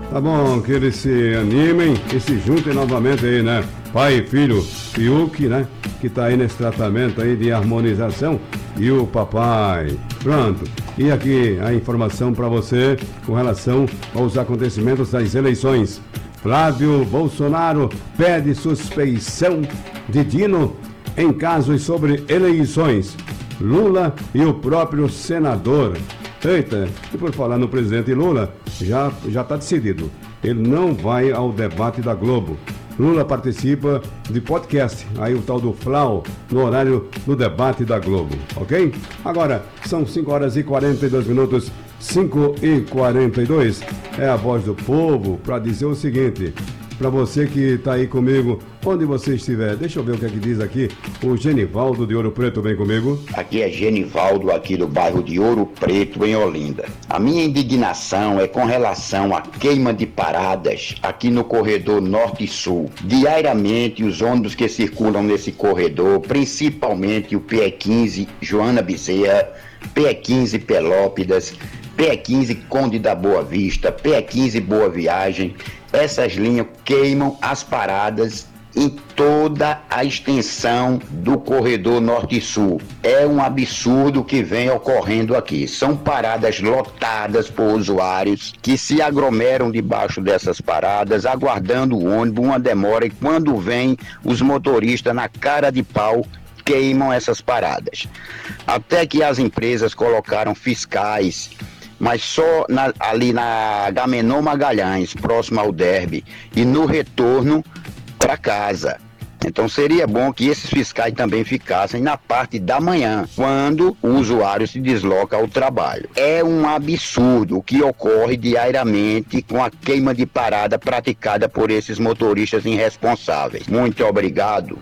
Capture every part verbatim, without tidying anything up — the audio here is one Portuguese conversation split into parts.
Tá bom, que eles se animem e se juntem novamente aí, né? Pai e filho, Fiuk, né? Que tá aí nesse tratamento aí de harmonização, e o papai. Pronto. E aqui a informação para você com relação aos acontecimentos das eleições. Flávio Bolsonaro pede suspeição de Dino em casos sobre eleições. Lula e o próprio senador. Eita, e por falar no presidente Lula, já já está decidido. Ele não vai ao debate da Globo. Lula participa de podcast, aí o tal do Flau, no horário do debate da Globo, ok? Agora, são cinco horas e quarenta e dois minutos, cinco e quarenta e dois. É a voz do povo para dizer o seguinte, para você que está aí comigo, onde você estiver, deixa eu ver o que é que diz aqui o Genivaldo de Ouro Preto, vem comigo. Aqui é Genivaldo, aqui do bairro de Ouro Preto, em Olinda. A minha indignação é com relação à queima de paradas aqui no corredor norte e sul. Diariamente, os ônibus que circulam nesse corredor, principalmente o P E quinze Joana Bezerra, P E quinze Pelópidas, P E quinze Conde da Boa Vista, P E quinze Boa Viagem, essas linhas queimam as paradas em toda a extensão do corredor norte e sul. É um absurdo que vem ocorrendo aqui. São paradas lotadas por usuários que se aglomeram debaixo dessas paradas, aguardando o ônibus, uma demora, e quando vem os motoristas na cara de pau, queimam essas paradas. Até que as empresas colocaram fiscais, mas só na, ali na Agamenon Magalhães, próximo ao Derby, e no retorno para casa. Então seria bom que esses fiscais também ficassem na parte da manhã, quando o usuário se desloca ao trabalho. É um absurdo o que ocorre diariamente com a queima de parada praticada por esses motoristas irresponsáveis. Muito obrigado.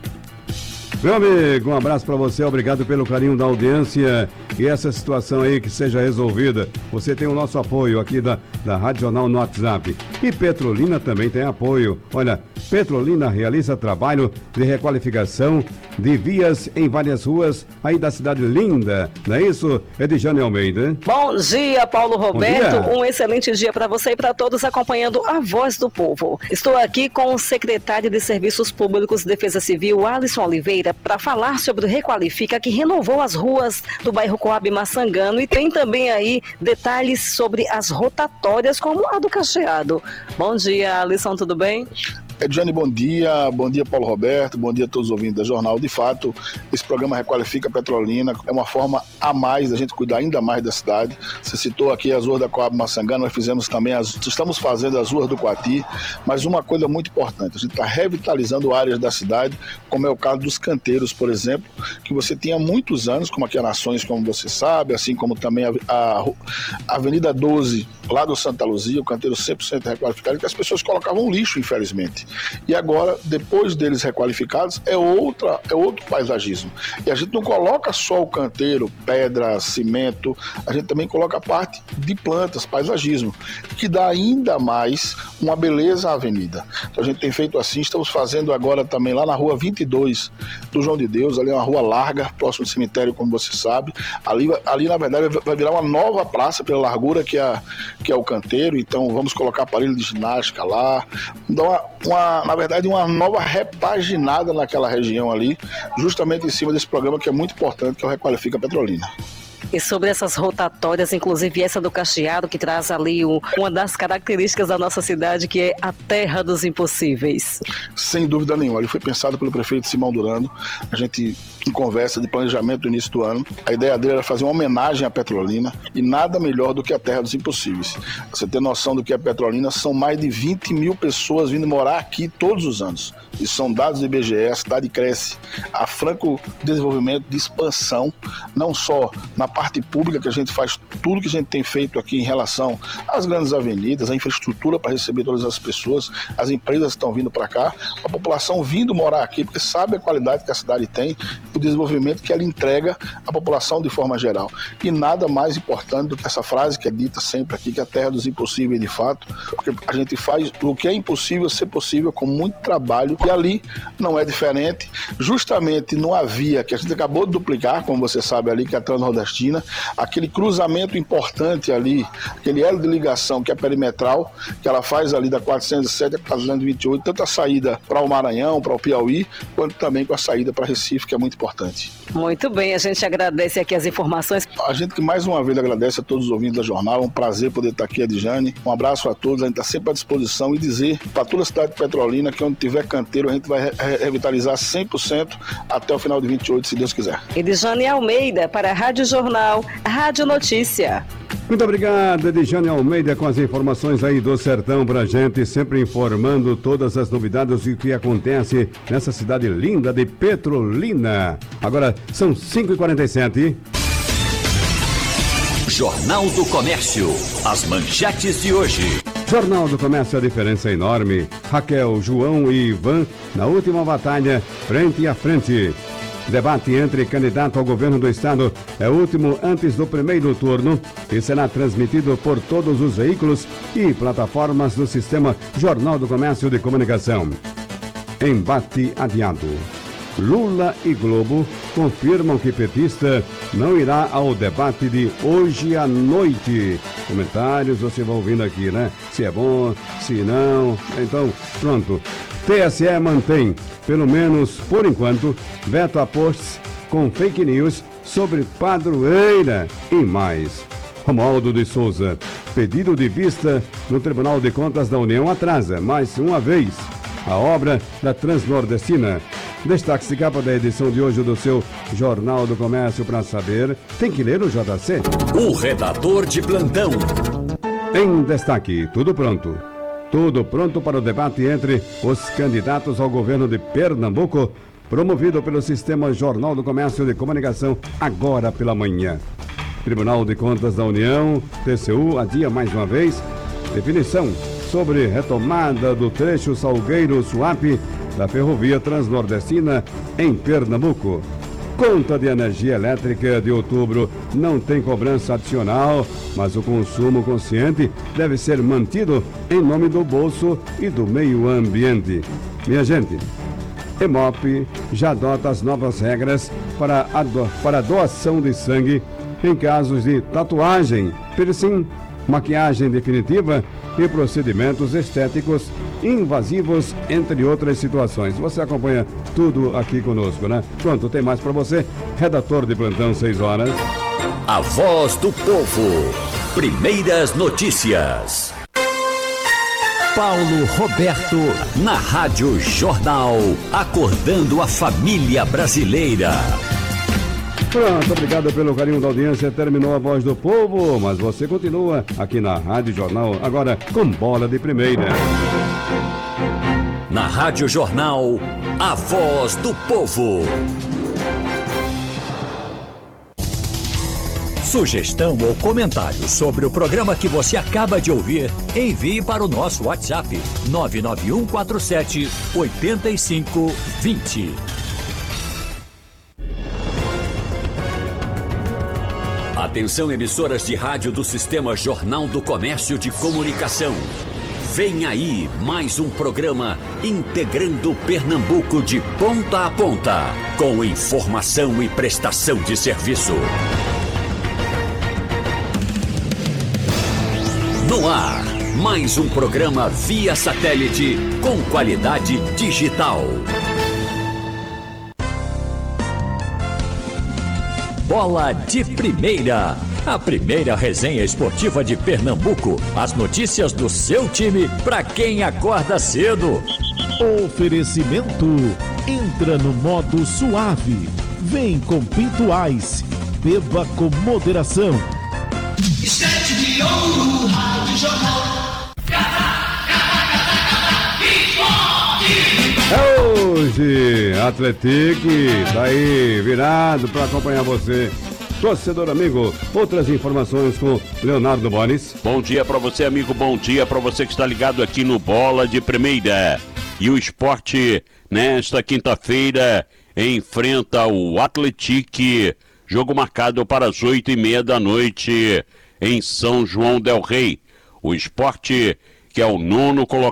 Meu amigo, um abraço para você, obrigado pelo carinho da audiência e essa situação aí que seja resolvida. Você tem o nosso apoio aqui da, da Rádio Jornal no WhatsApp. E Petrolina também tem apoio. Olha, Petrolina realiza trabalho de requalificação de vias em várias ruas aí da cidade linda. Não é isso, Edjane Almeida? Bom dia, Paulo Roberto. Um excelente dia para você e para todos acompanhando a Voz do Povo. Estou aqui com o secretário de Serviços Públicos e Defesa Civil, Alisson Oliveira, para falar sobre o Requalifica, que renovou as ruas do bairro Coab Massangano, e tem também aí detalhes sobre as rotatórias, como a do Cacheado. Bom dia, Alisson, tudo bem? Edjane, bom dia, bom dia Paulo Roberto, bom dia a todos os ouvintes da Jornal. De fato, esse programa Requalifica Petrolina é uma forma a mais da gente cuidar ainda mais da cidade. Você citou aqui as ruas da Coab Massangano, nós fizemos também, as, estamos fazendo as ruas do Coati, mas uma coisa muito importante, a gente está revitalizando áreas da cidade, como é o caso dos canteiros, por exemplo, que você tinha há muitos anos, como aqui a Nações, como você sabe, assim como também a, a, a Avenida doze, lá do Santa Luzia, o canteiro cem por cento requalificado, que as pessoas colocavam lixo, infelizmente. E agora, depois deles requalificados, é, outra, é outro paisagismo. E a gente não coloca só o canteiro, pedra, cimento, a gente também coloca a parte de plantas, paisagismo, que dá ainda mais uma beleza à avenida. Então a gente tem feito assim, estamos fazendo agora também lá na rua vinte e dois do João de Deus, ali é uma rua larga, próximo do cemitério, como você sabe. Ali, ali na verdade, vai virar uma nova praça pela largura que é, que é o canteiro, então vamos colocar aparelho de ginástica lá, dar uma, uma Uma, na verdade, uma nova repaginada naquela região ali, justamente em cima desse programa que é muito importante, que é o Requalifica Petrolina. E sobre essas rotatórias, inclusive essa do Cacheado, que traz ali o, uma das características da nossa cidade, que é a terra dos impossíveis. Sem dúvida nenhuma. Ele foi pensado pelo prefeito Simão Durando. A gente, em conversa de planejamento no início do ano, a ideia dele era fazer uma homenagem à Petrolina, e nada melhor do que a terra dos impossíveis. Você ter noção do que é Petrolina, são mais de vinte mil pessoas vindo morar aqui todos os anos. Isso são dados do I B G E, a cidade cresce a franco desenvolvimento de expansão, não só na parte pública, que a gente faz tudo que a gente tem feito aqui em relação às grandes avenidas, a infraestrutura para receber todas as pessoas, as empresas estão vindo para cá, a população vindo morar aqui, porque sabe a qualidade que a cidade tem, o desenvolvimento que ela entrega à população de forma geral. E nada mais importante do que essa frase que é dita sempre aqui, que é a terra dos impossíveis de fato, porque a gente faz o que é impossível ser possível com muito trabalho, e ali não é diferente, justamente numa via que a gente acabou de duplicar, como você sabe ali, que é a Transnordestina, esquina, aquele cruzamento importante ali, aquele elo de ligação que é perimetral, que ela faz ali da quatrocentos e sete a quatrocentos e vinte e oito, tanto a saída para o Maranhão, para o Piauí, quanto também com a saída para Recife, que é muito importante. Muito bem, a gente agradece aqui as informações. A gente que mais uma vez agradece a todos os ouvintes da jornal, é um prazer poder estar aqui, Adjane. Um abraço a todos, a gente está sempre à disposição e dizer para toda a cidade de Petrolina que onde tiver canteiro a gente vai re- revitalizar cem por cento até o final de vinte e oito, se Deus quiser. Edjane Almeida para a Rádio Jornal, Rádio Notícia. Muito obrigado, Edjane Almeida, com as informações aí do Sertão pra gente, sempre informando todas as novidades e o que acontece nessa cidade linda de Petrolina. Agora são cinco e quarenta e sete. Jornal do Comércio, as manchetes de hoje. Jornal do Comércio, a diferença é enorme. Raquel, João e Ivan na última batalha, frente a frente. Debate entre candidato ao governo do estado é o último antes do primeiro turno e será transmitido por todos os veículos e plataformas do sistema Jornal do Comércio de Comunicação. Embate adiado. Lula e Globo confirmam que petista não irá ao debate de hoje à noite. Comentários você vai ouvindo aqui, né? Se é bom, se não. Então, pronto. T S E mantém, pelo menos por enquanto, veto a posts com fake news sobre padroeira e mais. Romualdo de Souza, pedido de vista no Tribunal de Contas da União atrasa, mais uma vez, a obra da Transnordestina. Destaque-se capa da edição de hoje do seu Jornal do Comércio para saber. Tem que ler o J C. O redator de plantão. Em destaque, tudo pronto. Tudo pronto para o debate entre os candidatos ao governo de Pernambuco, promovido pelo Sistema Jornal do Comércio de Comunicação, agora pela manhã. Tribunal de Contas da União, T C U, adia mais uma vez definição sobre retomada do trecho Salgueiro-Suape da ferrovia Transnordestina em Pernambuco. Conta de energia elétrica de outubro não tem cobrança adicional, mas o consumo consciente deve ser mantido em nome do bolso e do meio ambiente. Minha gente, Hemop já adota as novas regras para a, do, para a doação de sangue em casos de tatuagem, piercing, maquiagem definitiva e procedimentos estéticos invasivos, entre outras situações. Você acompanha tudo aqui conosco, né? Pronto, tem mais para você. Redator de plantão, seis horas. A voz do povo. Primeiras notícias. Paulo Roberto, na Rádio Jornal, acordando a família brasileira. Pronto, obrigado pelo carinho da audiência. Terminou a Voz do Povo, mas você continua aqui na Rádio Jornal, agora com bola de primeira. Na Rádio Jornal, a Voz do Povo. Sugestão ou comentário sobre o programa que você acaba de ouvir, envie para o nosso WhatsApp nove nove um quatro sete oito cinco dois zero. Atenção, emissoras de rádio do Sistema Jornal do Comércio de Comunicação. Vem aí mais um programa integrando Pernambuco de ponta a ponta, com informação e prestação de serviço. No ar, mais um programa via satélite com qualidade digital. Bola de Primeira, a primeira resenha esportiva de Pernambuco. As notícias do seu time para quem acorda cedo. Oferecimento, entra no modo suave. Vem com Pinto Ice, beba com moderação. Estante de ouro, Rádio Jornal. É hoje, Atlético tá aí virado para acompanhar você. Torcedor amigo, outras informações com Leonardo Bonis. Bom dia para você, amigo, bom dia para você que está ligado aqui no Bola de Primeira. E o Sport, nesta quinta-feira, enfrenta o Atlético, jogo marcado para as oito e meia da noite em São João del Rei. O Sport, que é o nono colocado